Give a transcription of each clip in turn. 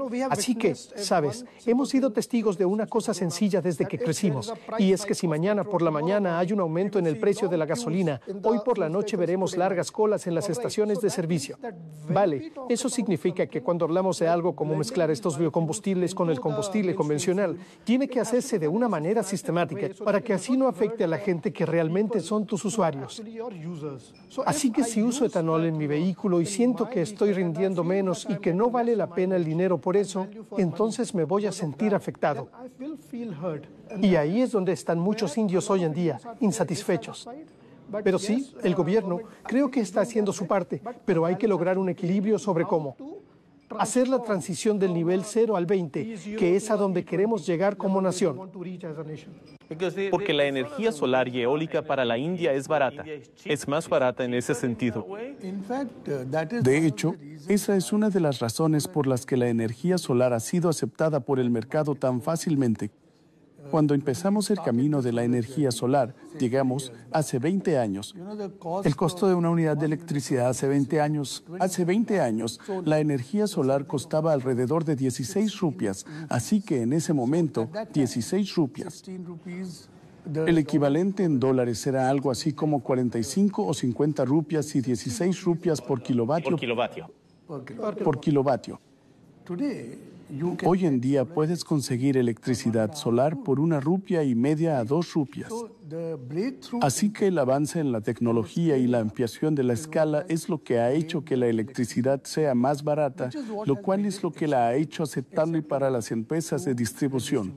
Así que, sabes, hemos sido testigos de una cosa sencilla desde que crecimos, y es que si mañana por la mañana hay un aumento en el precio de la gasolina, hoy por la noche veremos largas colas en las estaciones de servicio. Vale, eso significa que cuando hablamos de algo como mezclar estos biocombustibles con el combustible convencional, tiene que hacerse de una manera sistemática para que así no afecte a la gente que realmente son tus usuarios. Así que si uso etanol en mi vehículo y siento que estoy rindiendo menos y que no vale la pena el dinero por eso, entonces me voy a sentir afectado. Y ahí es donde están muchos indios hoy en día, insatisfechos. Pero sí, el gobierno creo que está haciendo su parte, pero hay que lograr un equilibrio sobre cómo. Hacer la transición del nivel 0 al 20, que es a donde queremos llegar como nación. Porque la energía solar y eólica para la India es barata. Es más barata en ese sentido. De hecho, esa es una de las razones por las que la energía solar ha sido aceptada por el mercado tan fácilmente. Cuando empezamos el camino de la energía solar, digamos, hace 20 años, el costo de una unidad de electricidad hace 20 años, la energía solar costaba alrededor de 16 rupias, así que en ese momento, 16 rupias. El equivalente en dólares era algo así como 45 o 50 rupias y 16 rupias por kilovatio. Por kilovatio. Hoy en día puedes conseguir electricidad solar por 1,5 rupias a 2 rupias. Así que el avance en la tecnología y la ampliación de la escala es lo que ha hecho que la electricidad sea más barata, lo cual es lo que la ha hecho aceptable para las empresas de distribución.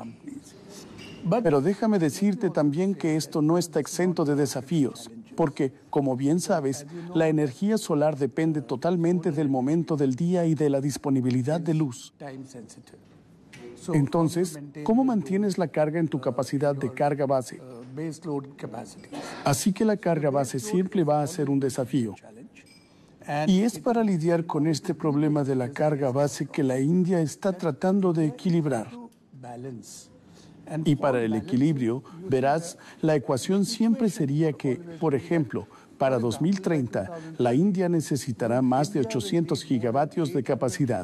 Pero déjame decirte también que esto no está exento de desafíos, porque, como bien sabes, la energía solar depende totalmente del momento del día y de la disponibilidad de luz. Entonces, ¿cómo mantienes la carga en tu capacidad de carga base? Así que la carga base siempre va a ser un desafío. Y es para lidiar con este problema de la carga base que la India está tratando de equilibrar. Y para el equilibrio, verás, la ecuación siempre sería que, por ejemplo, para 2030, la India necesitará más de 800 gigavatios de capacidad.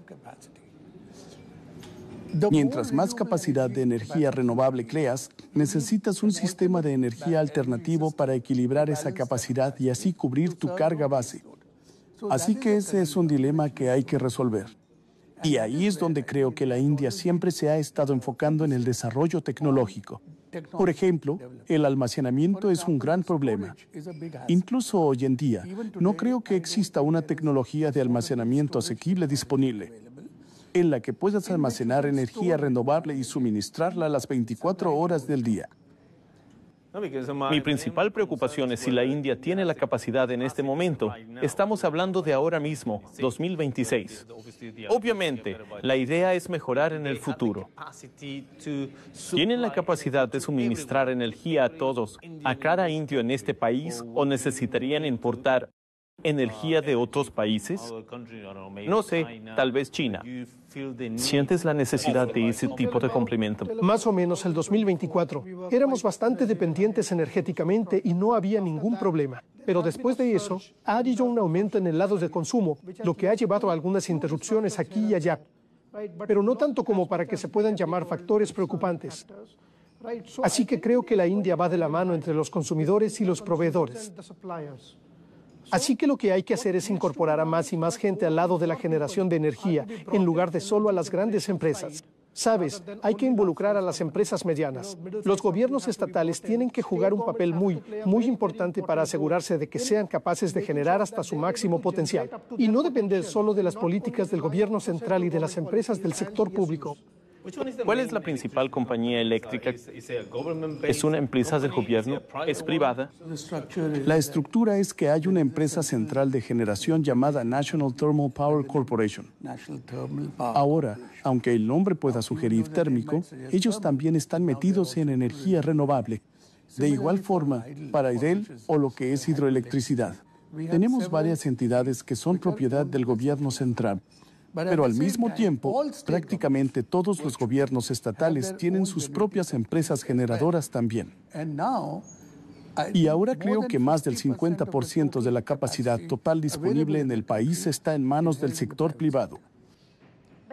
Mientras más capacidad de energía renovable creas, necesitas un sistema de energía alternativo para equilibrar esa capacidad y así cubrir tu carga base. Así que ese es un dilema que hay que resolver. Y ahí es donde creo que la India siempre se ha estado enfocando en el desarrollo tecnológico. Por ejemplo, el almacenamiento es un gran problema. Incluso hoy en día, no creo que exista una tecnología de almacenamiento asequible disponible, en la que puedas almacenar energía renovable y suministrarla a las 24 horas del día. Mi principal preocupación es si la India tiene la capacidad en este momento. Estamos hablando de ahora mismo, 2026. Obviamente, la idea es mejorar en el futuro. ¿Tienen la capacidad de suministrar energía a todos, a cada indio en este país, o necesitarían importar energía de otros países? No sé, tal vez China. ¿Sientes la necesidad de ese tipo de complemento? Más o menos el 2024. Éramos bastante dependientes energéticamente y no había ningún problema. Pero después de eso, ha habido un aumento en el lado de consumo, lo que ha llevado a algunas interrupciones aquí y allá. Pero no tanto como para que se puedan llamar factores preocupantes. Así que creo que la India va de la mano entre los consumidores y los proveedores. Así que lo que hay que hacer es incorporar a más y más gente al lado de la generación de energía, en lugar de solo a las grandes empresas. Sabes, hay que involucrar a las empresas medianas. Los gobiernos estatales tienen que jugar un papel muy importante para asegurarse de que sean capaces de generar hasta su máximo potencial y no depender solo de las políticas del gobierno central y de las empresas del sector público. ¿Cuál es la principal compañía eléctrica? ¿Es una empresa del gobierno? ¿Es privada? La estructura es que hay una empresa central de generación llamada National Thermal Power Corporation. Ahora, aunque el nombre pueda sugerir térmico, ellos también están metidos en energía renovable. De igual forma, para IDEL o lo que es hidroelectricidad. Tenemos varias entidades que son propiedad del gobierno central. Pero al mismo tiempo, prácticamente todos los gobiernos estatales tienen sus propias empresas generadoras también. Y ahora creo que más del 50% de la capacidad total disponible en el país está en manos del sector privado.